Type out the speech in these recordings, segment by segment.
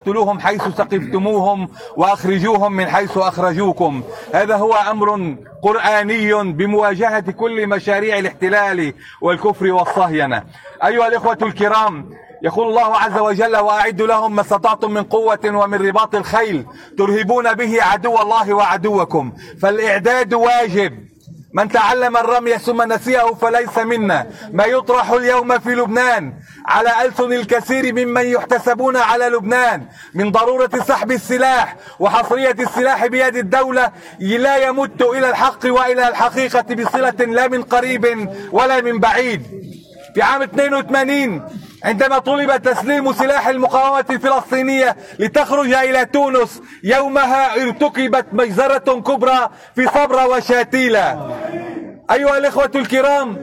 واقتلوهم حيث ثقفتموهم وأخرجوهم من حيث أخرجوكم. هذا هو أمر قرآني بمواجهة كل مشاريع الاحتلال والكفر والصهينة. أيها الإخوة الكرام، يقول الله عز وجل: وأعدوا لهم ما استطعتم من قوة ومن رباط الخيل ترهبون به عدو الله وعدوكم. فالإعداد واجب. من تعلم الرمي ثم نسيه فليس منا. ما يطرح اليوم في لبنان على ألسن الكثير ممن يحتسبون على لبنان من ضرورة سحب السلاح وحصرية السلاح بيد الدولة لا يمت إلى الحق وإلى الحقيقة بصلة لا من قريب ولا من بعيد. في عام 82 عندما طلب تسليم سلاح المقاومة الفلسطينية لتخرج إلى تونس، يومها ارتكبت مجزرة كبرى في صبرا وشاتيلا. أيها الإخوة الكرام،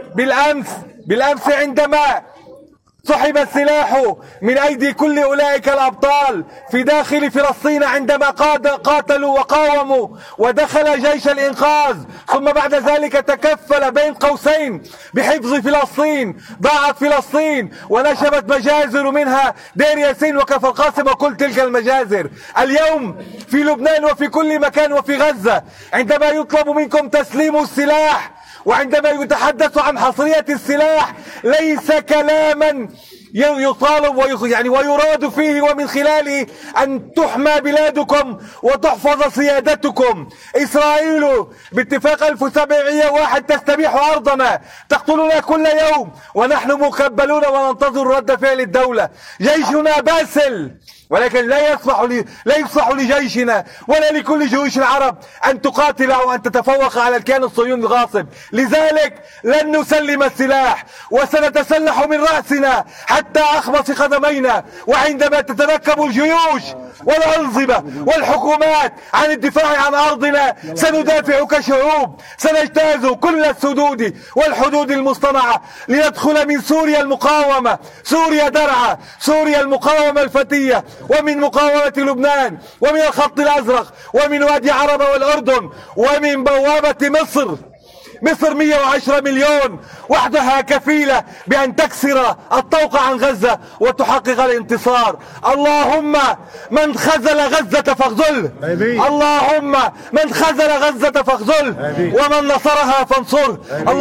بالأمس عندما سحب السلاح من أيدي كل أولئك الأبطال في داخل فلسطين عندما قاتلوا وقاوموا ودخل جيش الإنقاذ، ثم بعد ذلك تكفل بين قوسين بحفظ فلسطين، ضاعت فلسطين ونشبت مجازر منها دير ياسين وكفر القاسم وكل تلك المجازر. اليوم في لبنان وفي كل مكان وفي غزة عندما يطلب منكم تسليم السلاح وعندما يتحدث عن حصرية السلاح ليس كلاما يطالب ويراد فيه ومن خلاله أن تحمى بلادكم وتحفظ سيادتكم. إسرائيل باتفاق 1701 تستبيح أرضنا، تقتلنا كل يوم ونحن مكبلون وننتظر رد فعل الدولة. جيشنا باسل، ولكن لا يصلح لجيشنا ولا لكل جيوش العرب أن تقاتل أو أن تتفوق على الكيان الصهيوني الغاصب. لذلك لن نسلم السلاح وسنتسلح من رأسنا حتى أخمص قدمينا. وعندما تتركب الجيوش والأنظمة والحكومات عن الدفاع عن أرضنا سندافع كشعوب، سنجتاز كل السدود والحدود المصطنعة لندخل من سوريا المقاومة، سوريا درعا، سوريا المقاومة الفتية، ومن مقاومة لبنان، ومن الخط الأزرق، ومن وادي عربة والأردن، ومن بوابة مصر. مصر 110 مليون وحدها كفيلة بأن تكسر الطوق عن غزة وتحقق الانتصار. اللهم من خذل غزة فاخذله، اللهم من خذل غزة فاخذله، ومن نصرها فانصره.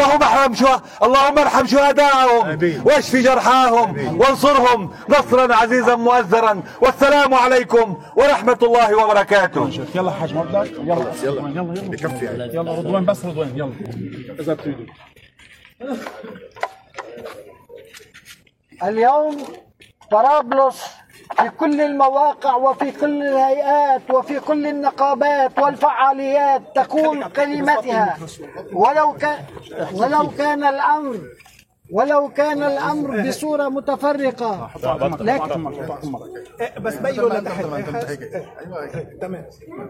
اللهم ارحم شهداءهم واشف جرحاهم وانصرهم نصرا عزيزا مؤزرا. والسلام عليكم ورحمة الله وبركاته. يلا حاج مبلغ، يلا بكفي، يلا رضوان، بس رضوان، يلا إذا بتريدوا. اليوم طرابلس في كل المواقع وفي كل الهيئات وفي كل النقابات والفعاليات تقول كلمتها، ولو كان الأمر بصورة متفرقة. بس بينوا تمام.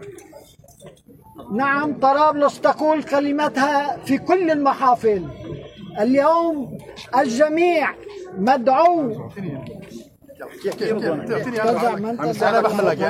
نعم، طرابلس تقول كلمتها في كل المحافل. اليوم الجميع مدعو. انا بحمل لك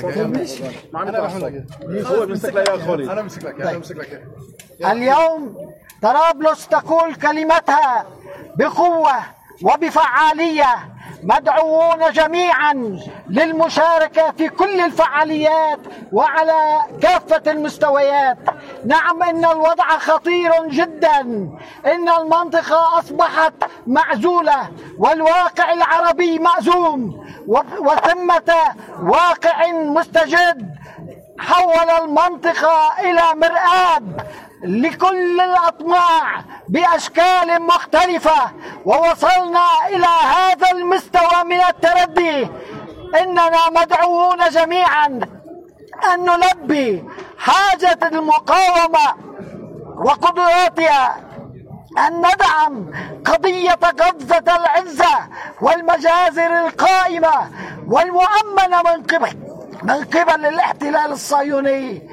هو بيمسك لك يا خالد، انا بمسك لك. اليوم طرابلس تقول كلمتها بقوة وبفعالية. مدعوون جميعا للمشاركة في كل الفعاليات وعلى كافة المستويات. نعم، إن الوضع خطير جدا، إن المنطقة أصبحت معزولة والواقع العربي مأزوم، وثمة واقع مستجد حول المنطقة إلى مرآب لكل الأطماع بأشكال مختلفة، ووصلنا إلى هذا المستوى من التردي. إننا مدعوون جميعا أن نلبي حاجة المقاومة وقدراتها، أن ندعم قضية غزة العزة والمجازر القائمة والمؤمنة من قبل الاحتلال الصهيوني.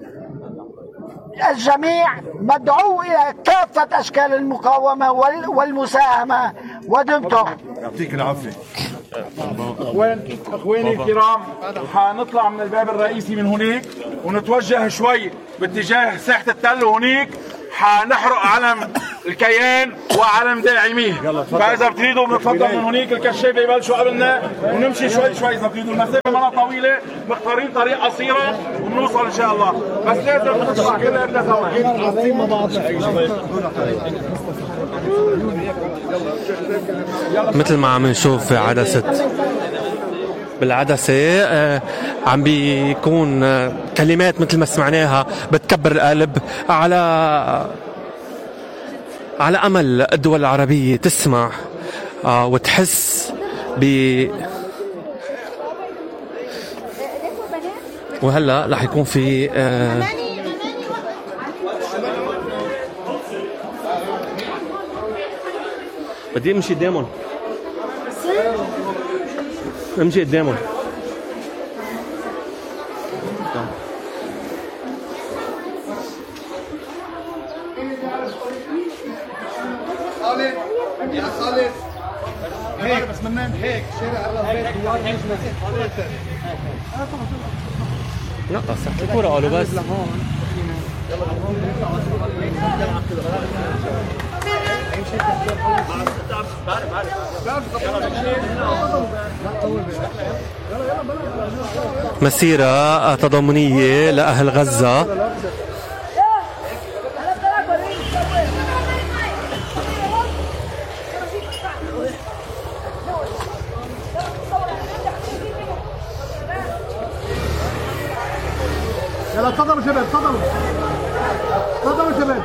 الجميع مدعو إلى كافة أشكال المقاومة والمساهمة. ودمتم. يعطيك العافية. اخواني الكرام، حنطلع من الباب الرئيسي من هناك ونتوجه شوي باتجاه ساحة التل، وهناك حنحرق علم الكيان وعلم داعميه. فاذا بتريدوا بنتفضل من هنيك الكشاف يبلشوا قبلنا ونمشي شوي شوي. اذا بتريدوا المسافه مرة طويله مختارين طريق قصيره وبنوصل ان شاء الله، بس لازم نطلع كلنا سوا. مثل ما عم نشوف عدسة بالعدسة عم بيكون كلمات مثل ما سمعناها بتكبر القلب على أمل الدول العربية تسمع وتحس وهلأ رح يكون في بدي امشي قدامهم، امشي قدامهم. خالد يا خالد هيك بس منين هيك شارع الرافات نقص الكورة قالوا بس مسيرة تضامنية لأهل غزة. يلا تفضلوا شباب، تفضلوا تفضلوا شباب.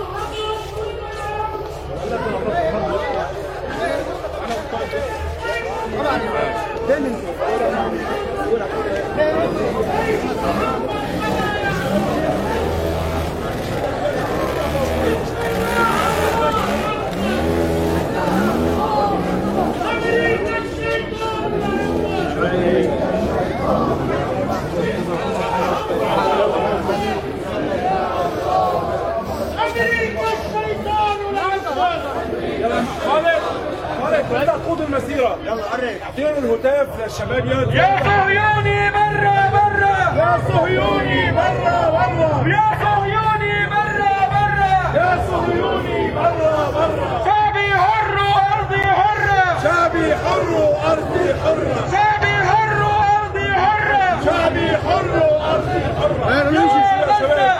خالد قود المسيرة. يلا قرب اعطيهم الهتاف للشباب. يا صهيوني برا برا، يا صهيوني برا برا، يا صهيوني برا برا، يا صهيوني برا برا. شعبي حر وارضي حرة، شعبي حر وارضي حرة، شعبي حر وارضي حرة، شعبي حر وارضي حرة. يا غزة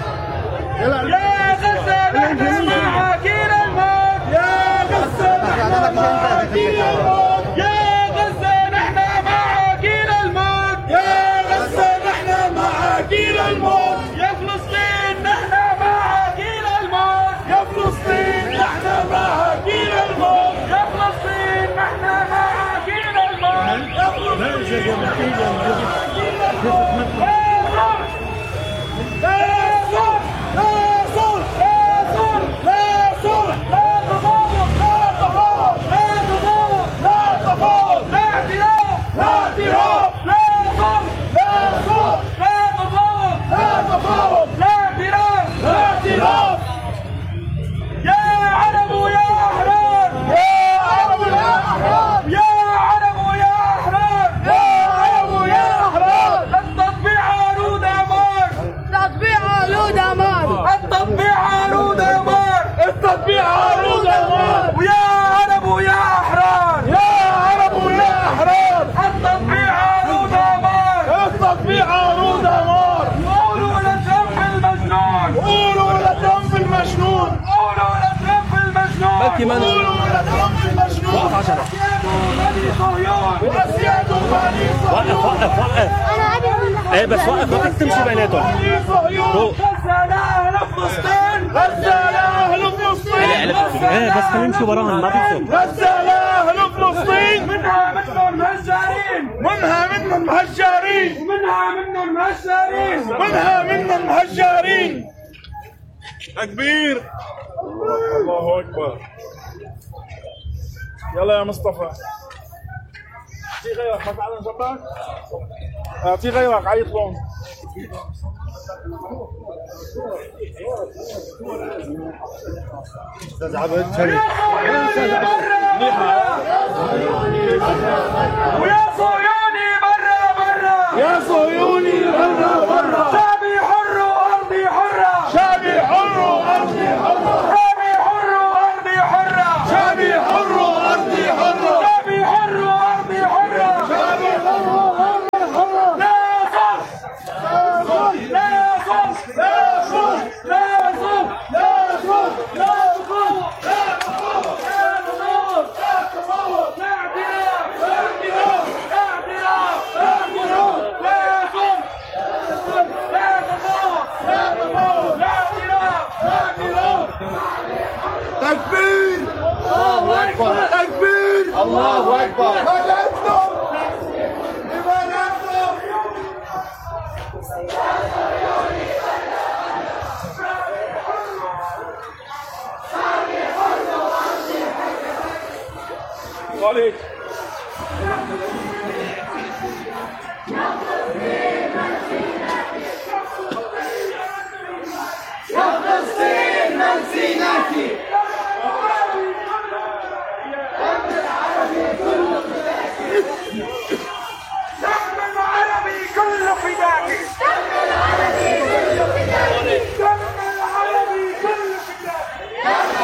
يا غزة نحن معاكين الموت، يا غزة نحن معاكين الموت، يا غزة نحن معاكين الموت، يا غزة نحن معاكين الموت، يا فلسطين نحن معاكين الموت، يا فلسطين نحن معاكين الموت، يا فلسطين نحن معاكين الموت، يا فلسطين وقف ايه بس وقف تمشي بيناتهم. غزة لأهل فلسطين، غزة لأهل فلسطين، ايه بس خلينا نمشي وراهم ما بيصير. غزة لأهل فلسطين، منها منهم مهجرين، منها منهم مهجرين، ومنها منهم مهجرين، منها منهم مهجرين. تكبير الله أكبر. يلا يا مصطفى اعطيه غيرك، ما تعال جنبك، اعطيه غيرك عيط لهم. استاذ عبد ويا صهيوني برا برا، يا صهيوني برا برا. شعبي حر وارضي حرة، شعبي حر وارضي حرة، شعبي حر عليك. يا فلسطين من سيناكي